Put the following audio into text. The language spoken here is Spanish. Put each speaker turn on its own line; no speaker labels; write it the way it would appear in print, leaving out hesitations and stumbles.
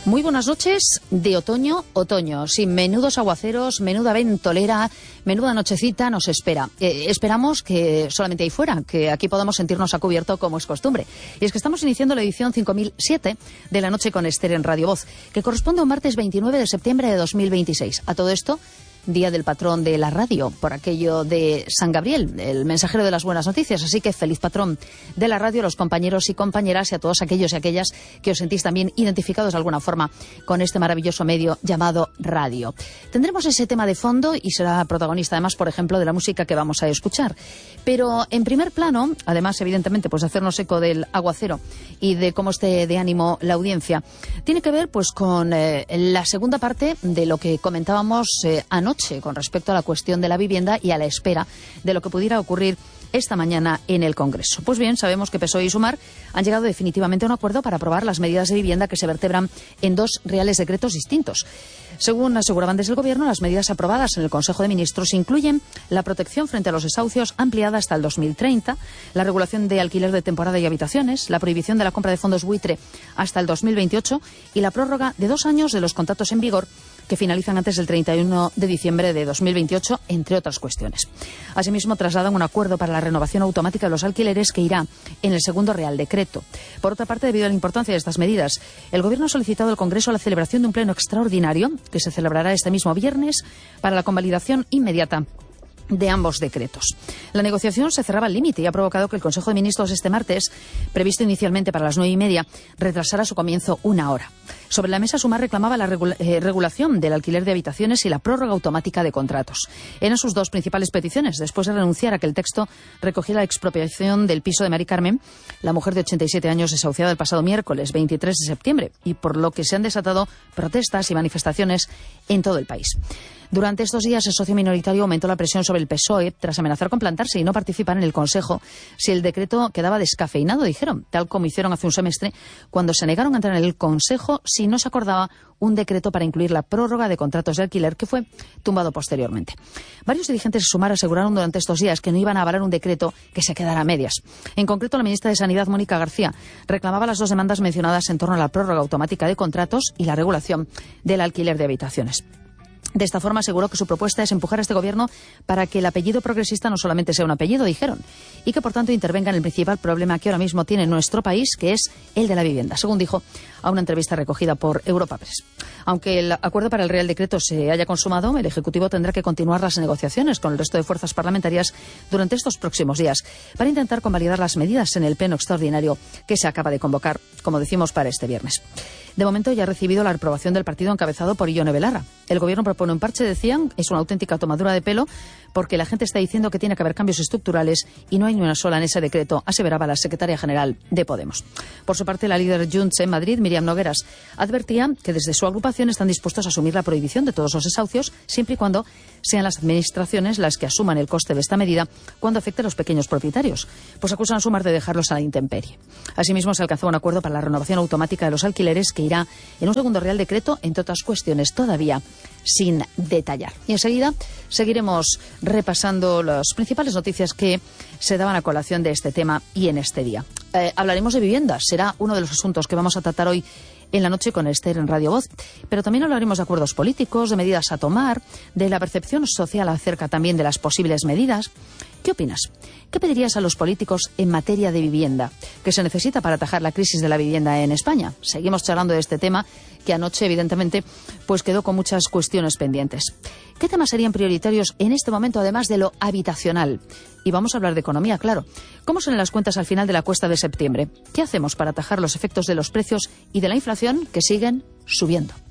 Muy buenas noches de otoño, sin menudos aguaceros, menuda ventolera, menuda nochecita nos espera. Esperamos que solamente ahí fuera, que aquí podamos sentirnos a cubierto como es costumbre. Y es que estamos iniciando la edición 5007 de La Noche con Esther en Radio Voz, que corresponde a un martes 29 de septiembre de 2026. A todo esto, Día del Patrón de la Radio, por aquello de San Gabriel, el mensajero de las buenas noticias. Así que feliz patrón de la radio a los compañeros y compañeras y a todos aquellos y aquellas que os sentís también identificados de alguna forma con este maravilloso medio llamado radio. Tendremos ese tema de fondo y será protagonista además, por ejemplo, de la música que vamos a escuchar. Pero en primer plano, además evidentemente pues hacernos eco del aguacero y de cómo esté de ánimo la audiencia, tiene que ver pues con la segunda parte de lo que comentábamos anoche con respecto a la cuestión de la vivienda y a la espera de lo que pudiera ocurrir esta mañana en el Congreso. Pues bien, sabemos que PSOE y Sumar han llegado definitivamente a un acuerdo para aprobar las medidas de vivienda que se vertebran en dos reales decretos distintos. Según aseguraban desde el Gobierno, las medidas aprobadas en el Consejo de Ministros incluyen la protección frente a los desahucios ampliada hasta el 2030, la regulación de alquiler de temporada y habitaciones, la prohibición de la compra de fondos buitre hasta el 2028 y la prórroga de 2 años de los contratos en vigor que finalizan antes del 31 de diciembre de 2028, entre otras cuestiones. Asimismo, trasladan un acuerdo para la renovación automática de los alquileres que irá en el segundo Real Decreto. Por otra parte, debido a la importancia de estas medidas, el Gobierno ha solicitado al Congreso la celebración de un pleno extraordinario que se celebrará este mismo viernes para la convalidación inmediata de ambos decretos. La negociación se cerraba al límite y ha provocado que el Consejo de Ministros este martes, previsto inicialmente para las 9:30, retrasara su comienzo 1 hora. Sobre la mesa, Sumar reclamaba la regulación del alquiler de habitaciones y la prórroga automática de contratos. Eran sus dos principales peticiones, después de renunciar a que el texto recogiera la expropiación del piso de Mari Carmen, la mujer de 87 años desahuciada el pasado miércoles 23 de septiembre, y por lo que se han desatado protestas y manifestaciones en todo el país. Durante estos días, el socio minoritario aumentó la presión sobre el PSOE tras amenazar con plantarse y no participar en el Consejo si el decreto quedaba descafeinado, dijeron, tal como hicieron hace un semestre cuando se negaron a entrar en el Consejo si no se acordaba un decreto para incluir la prórroga de contratos de alquiler que fue tumbado posteriormente. Varios dirigentes de Sumar aseguraron durante estos días que no iban a avalar un decreto que se quedara a medias. En concreto, la ministra de Sanidad, Mónica García, reclamaba las dos demandas mencionadas en torno a la prórroga automática de contratos y la regulación del alquiler de habitaciones. De esta forma aseguró que su propuesta es empujar a este Gobierno para que el apellido progresista no solamente sea un apellido, dijeron, y que por tanto intervenga en el principal problema que ahora mismo tiene nuestro país, que es el de la vivienda, según dijo a una entrevista recogida por Europa Press. Aunque el acuerdo para el Real Decreto se haya consumado, el Ejecutivo tendrá que continuar las negociaciones con el resto de fuerzas parlamentarias durante estos próximos días para intentar convalidar las medidas en el pleno extraordinario que se acaba de convocar, como decimos, para este viernes. De momento ya ha recibido la aprobación del partido encabezado por Ione Belarra. El Gobierno propone un parche, decían, es una auténtica tomadura de pelo porque la gente está diciendo que tiene que haber cambios estructurales y no hay ni una sola en ese decreto, aseveraba la secretaria general de Podemos. Por su parte, la líder Junts en Madrid, Míriam Nogueras, advertía que desde su agrupación están dispuestos a asumir la prohibición de todos los desahucios, siempre y cuando sean las administraciones las que asuman el coste de esta medida cuando afecte a los pequeños propietarios, pues acusan a Sumar de dejarlos a la intemperie. Asimismo, se alcanzó un acuerdo para la renovación automática de los alquileres que irá en un segundo Real Decreto, entre otras cuestiones todavía sin detallar. Y enseguida seguiremos repasando las principales noticias que se daban a colación de este tema y en este día. Hablaremos de vivienda, será uno de los asuntos que vamos a tratar hoy en La Noche con Esther en Radio Voz, pero también hablaremos de acuerdos políticos, de medidas a tomar, de la percepción social acerca también de las posibles medidas. ¿Qué opinas? ¿Qué pedirías a los políticos en materia de vivienda que se necesita para atajar la crisis de la vivienda en España? Seguimos charlando de este tema que anoche, evidentemente, pues quedó con muchas cuestiones pendientes. ¿Qué temas serían prioritarios en este momento, además de lo habitacional? Y vamos a hablar de economía, claro. ¿Cómo son las cuentas al final de la cuesta de septiembre? ¿Qué hacemos para atajar los efectos de los precios y de la inflación que siguen subiendo?